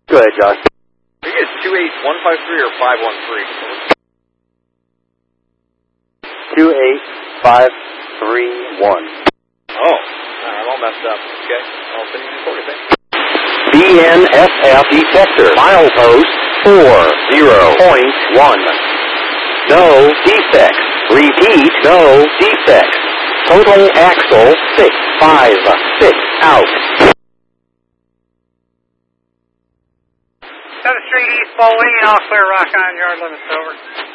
Go ahead, Josh. Are you guys 28153 or 513? 28531. Oh, I'm all messed up. Okay, I'll send you the recording thing. BNSF detector. Milepost 40.1. No defects. Repeat, no defects. Total axle 656 out. 7th Street East, Bowling, all clear, rock on, yard limits over.